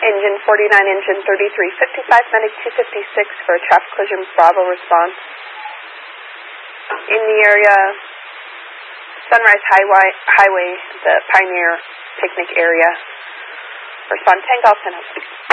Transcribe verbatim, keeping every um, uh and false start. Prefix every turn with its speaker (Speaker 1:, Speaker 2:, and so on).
Speaker 1: Engine forty-nine, engine thirty-three fifty-five, medic two fifty-six for a traffic collision, Bravo response. In the area, Sunrise Highway, highway the Pioneer Picnic area. Respond ten Golf ten.